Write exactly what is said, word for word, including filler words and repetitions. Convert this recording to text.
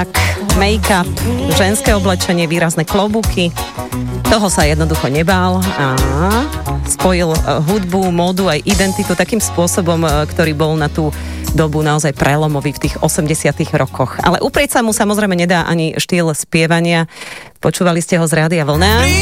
make-up, ženské oblečenie, výrazné klobúky. Toho sa jednoducho nebál a spojil hudbu, módu aj identitu takým spôsobom, ktorý bol na tú dobu naozaj prelomový v tých osemdesiatych rokoch. Ale uprieť sa mu samozrejme nedá ani štýl spievania. Počúvali ste ho z Rádia Vlna.